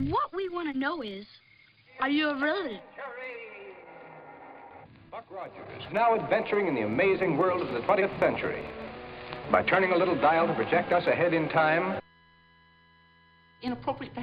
What we want to know is, are you a relative? Buck Rogers, now adventuring in the amazing world of the 20th century. By turning a little dial to project us ahead in time, inappropriate